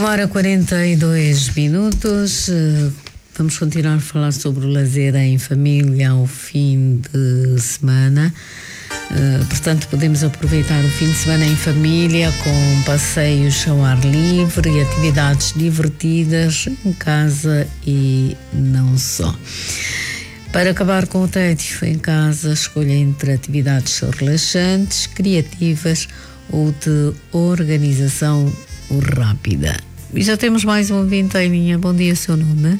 1h42. Vamos continuar a falar sobre o lazer em família ao fim de semana. Portanto, podemos aproveitar o fim de semana em família com passeios ao ar livre e atividades divertidas em casa e não só. Para acabar com o tédio em casa, escolha entre atividades relaxantes, criativas ou de organização rápida. E já temos mais um ouvinte em linha. Bom dia, seu nome?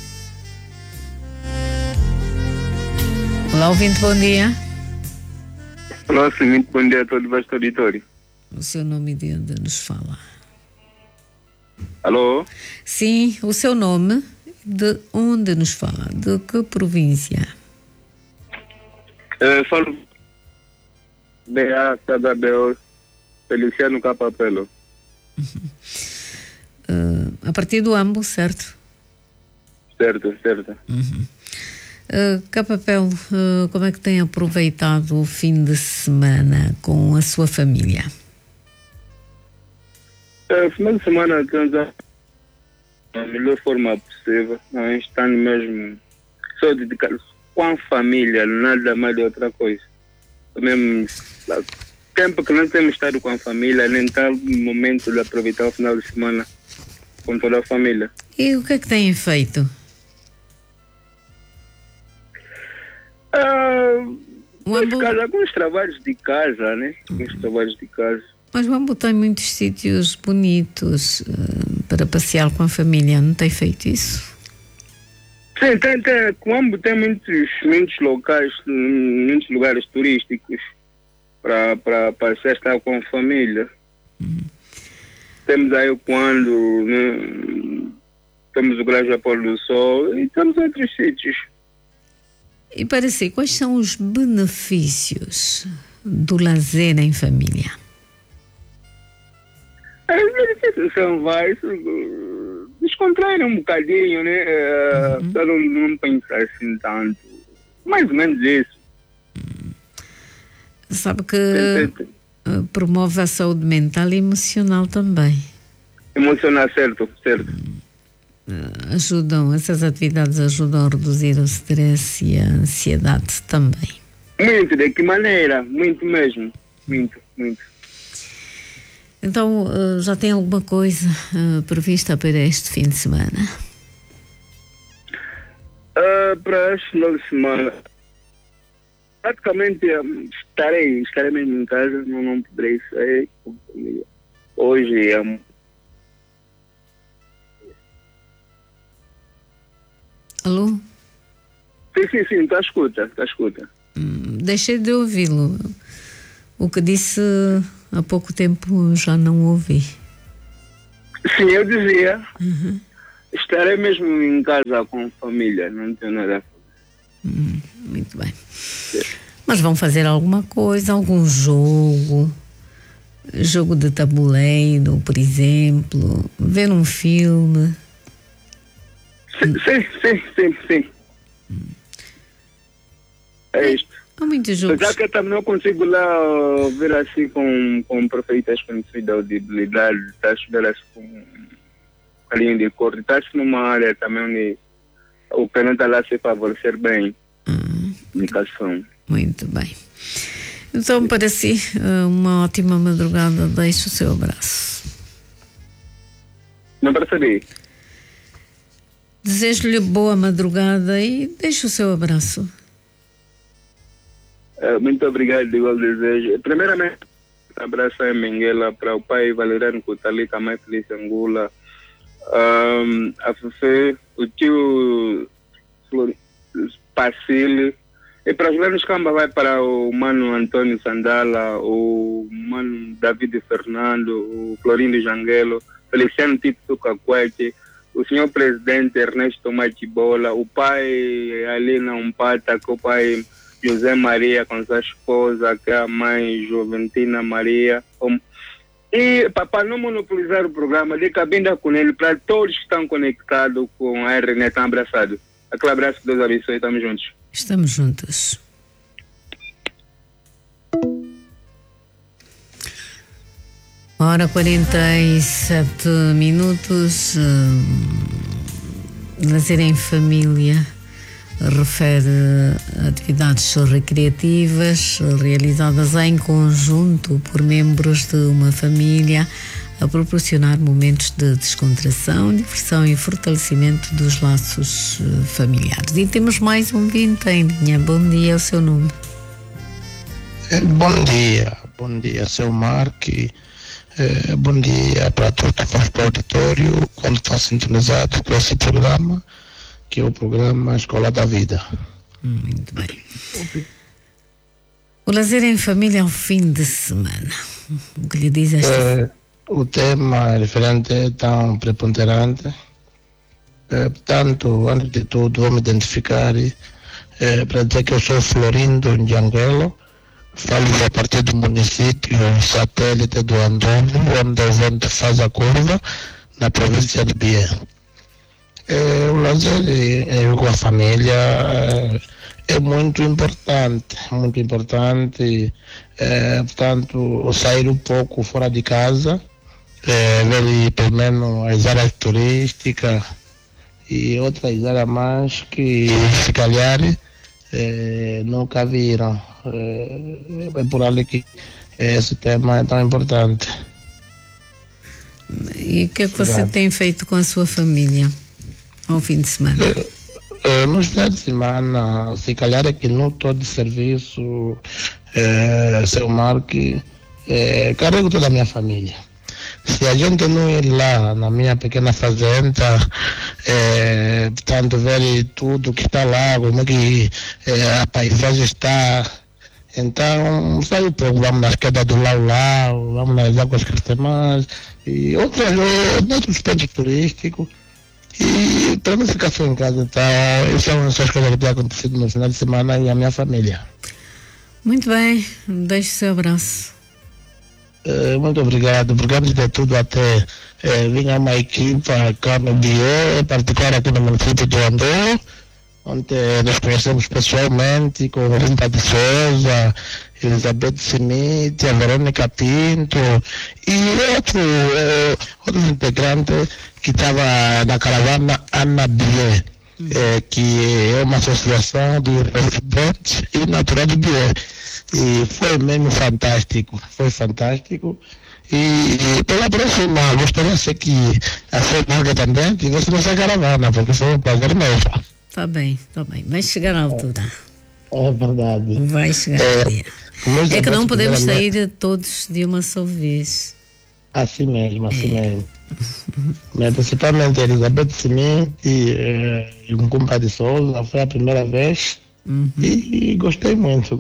Olá, ouvinte, bom dia. Olá, sim, muito bom dia a todo o vasto auditório. O seu nome de onde nos fala? Alô? Sim, o seu nome, de onde nos fala? De que província? Falo B.A. Cadabel, Feliciano Capapelo. A partir do Ambo, certo? Certo. Capapel, como é que tem aproveitado o fim de semana com a sua família? Final de semana estamos da melhor forma possível. Nós estamos mesmo só dedicados com a família, nada mais de outra coisa. Mesmo tempo que nós temos estado com a família, nem tal momento de aproveitar o final de semana com toda a família. E o que é que têm feito? Alguns trabalhos de casa, né? Mas o Ambo tem muitos sítios bonitos para passear com a família, não tem feito isso? Sim, tem. O Ambo tem muitos locais, muitos lugares turísticos para passear, estar com a família. Temos aí quando, né, temos o Granja Pôr do Sol e temos outros sítios. E para si, quais são os benefícios do lazer em família? Os benefícios são vários. Descontrair um bocadinho, né? Para não pensar assim tanto. Mais ou menos isso. Sabe que promove a saúde mental e emocional também. Emocional, certo. Essas atividades ajudam a reduzir o stress e a ansiedade também. Muito, de que maneira? Muito mesmo. Muito. Então, já tem alguma coisa prevista para este fim de semana? Para este final de semana, praticamente estarei mesmo em casa, não poderei sair. Hoje é... Alô? Sim, está à escuta. Deixei de ouvi-lo. O que disse há pouco tempo já não ouvi. Sim, eu dizia. Estarei mesmo em casa com a família, não tenho nada a fazer. Muito bem. Mas vão fazer alguma coisa, algum jogo? Jogo de tabuleiro, por exemplo? Ver um filme? Sim. É isto. Há muitos jogos. Já que eu também não consigo lá ver assim com perfeitas condições de audibilidade, estás a ver assim com a linha de cor, estás numa área também onde o canal está lá a se favorecer bem. Comunicação. Muito bem. Então, para si, uma ótima madrugada. Deixe o seu abraço. Não percebi. Desejo-lhe boa madrugada e deixe o seu abraço. Muito obrigado, igual desejo. Primeiramente, abraço a Menguela, para o pai Valeriano Cutalica, a mãe Felícia Angula, a Fefe, o tio Pacile, e para os grandes cambas vai para o mano Antônio Sandala, o mano David Fernando, o Florindo Janguelo, Feliciano Tito Cacuete, o senhor presidente Ernesto Machibola, o pai Alina Umpata, que o pai José Maria com sua esposa, que é a mãe Juventina Maria. E para não monopolizar o programa, de cabinda com ele para todos que estão conectados com a RNet, estão abraçados. Aquele abraço que Deus abençoe, estamos juntos. Estamos juntos. Hora 47 minutos. Lazer em família refere a atividades recreativas realizadas em conjunto por membros de uma família a proporcionar momentos de descontração, diversão e fortalecimento dos laços familiares. E temos mais um ouvinte em linha. Bom dia, o seu nome. Bom dia, seu Marco. Bom dia para todo o auditório, quando está sintonizado com esse programa, que é o programa Escola da Vida. Muito bem. O lazer em família ao fim de semana. O que lhe diz esta? O tema referente é tão preponderante. Portanto, antes de tudo, vou me identificar para dizer que eu sou Florindo Njangelo. Falo a partir do município satélite do Andongo, onde o vento faz a curva, na província de Bié. O lazer com a família é muito importante, portanto, sair um pouco fora de casa, ver pelo menos as áreas turísticas e outras áreas mais que, se calhar, nunca viram. É por ali que esse tema é tão importante. E o que é que você tem feito com a sua família ao fim de semana? Nos finais de semana, se calhar é que não estou de serviço, seu Marco, carrego toda a minha família. Se a gente não ir lá na minha pequena fazenda, portanto, ver tudo que está lá, como é que a paisagem está, então sai o pouco, vamos nas quedas do Lau-Lau, vamos nas águas cristalãs e outros pontos turísticos. E para não ficar só em casa, então, isso é uma das coisas que tem acontecido no final de semana e a minha família. Muito bem, deixe o seu abraço. Muito obrigado, porque antes de tudo até vinha uma equipa cá no Bié, em particular aqui no município do Andongo, onde nos conhecemos pessoalmente com Rinta de Souza, Elizabeth Smith, a Verônica Pinto e outros integrantes que estava na caravana Ana Bié, que é uma associação de residentes e naturais de Bié. E foi mesmo fantástico, e pela próxima gostaria de que a sua marca também tivesse nessa caravana, porque foi um prazer mesmo. Tá bem, vai chegar à altura. É verdade. Vai chegar ao dia. É que não podemos sair todos de uma só vez. Assim mesmo. Mas principalmente Elizabeth Smith e um compadre de Souza, foi a primeira vez. E gostei muito.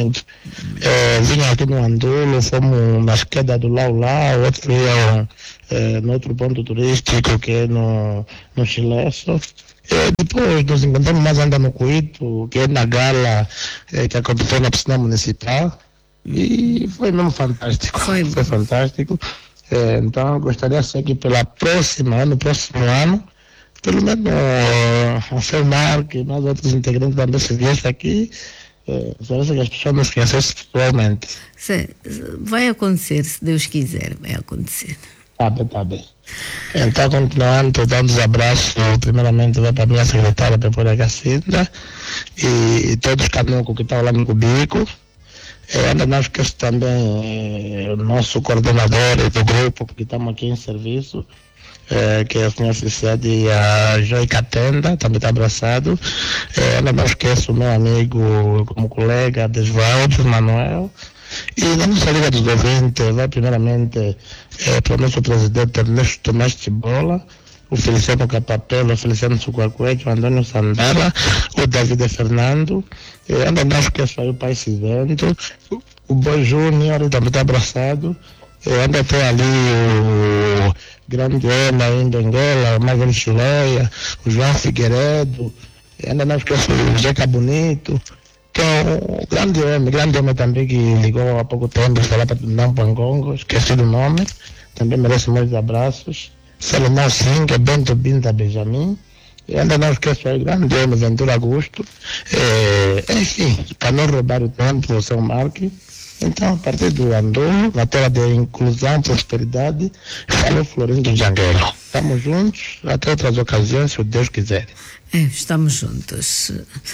Vim aqui no Andulo, fomos nas quedas do Lau-Lau, outro iam no outro ponto turístico que é no Chilesso. Depois nos encontramos mais ainda no Cuito, que é na gala que aconteceu na piscina municipal. E foi mesmo fantástico. Foi fantástico. Então gostaria de ser que no próximo ano, pelo menos a FEMAR, que nós outros integrantes também se viessem aqui, parece que as pessoas nos conhecessem pessoalmente. Vai acontecer, se Deus quiser, vai acontecer. Tá bem. Então, continuando, dando os abraços, primeiramente vai para a minha secretária, Pepora Cacinda, e todos os canucos que estão lá no Cubico. Ainda não esqueço também o nosso coordenador do grupo, porque estamos aqui em serviço, que é a senhora Felicidade e a Joica Tenda, também está abraçado. Ainda não esqueço o meu amigo, como colega, Desvaldo Manuel. E na nossa Liga dos ouvintes, vai primeiramente para o nosso presidente Ernesto Tomás Tibola, o Feliciano Capapelo, o Feliciano Suquacuete, o Antônio Sandara, o David Fernando, ainda não esqueço aí o Pai Cisento, o Boi Júnior também está abraçado, ainda tem ali o grande homem ainda em Angola, o Magno Chileia, o João Figueiredo, ainda não esqueço o Zeca Bonito, que é um grande homem também que ligou há pouco tempo, falar para o Pangongo, esqueci do nome, também merece muitos abraços. Salomão Singa, Bento Binda Benjamin, e ainda não esqueço aí, grande homem, Ventura Augusto. Enfim, para não roubar o tempo, o seu Marco, Então, a partir do Andu, na terra de inclusão, prosperidade, falou Florindo Jangueiro. Estamos juntos, até outras ocasiões, se o Deus quiser. Estamos juntos.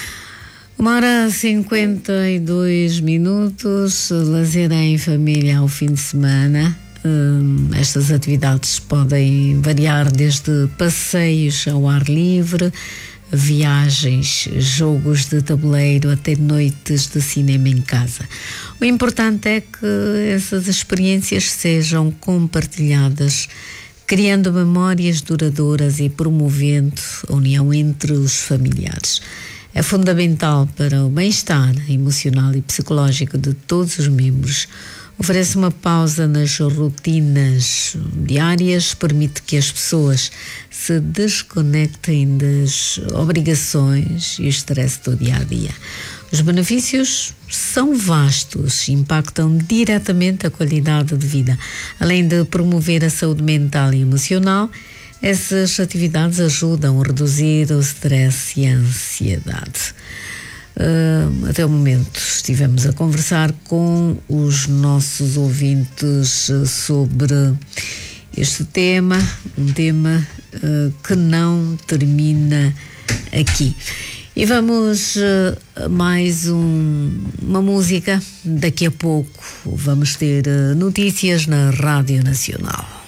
1h52, lazer em família ao fim de semana. Estas atividades podem variar desde passeios ao ar livre, viagens, jogos de tabuleiro, até noites de cinema em casa. O importante é que essas experiências sejam compartilhadas, criando memórias duradouras e promovendo a união entre os familiares. É fundamental para o bem-estar emocional e psicológico de todos os membros. Oferece uma pausa nas rotinas diárias, permite que as pessoas se desconectem das obrigações e o estresse do dia-a-dia. Os benefícios são vastos, impactam diretamente a qualidade de vida. Além de promover a saúde mental e emocional, essas atividades ajudam a reduzir o stress e a ansiedade. Até o momento estivemos a conversar com os nossos ouvintes sobre este tema, um tema que não termina aqui. E vamos mais uma música. Daqui a pouco vamos ter notícias na Rádio Nacional.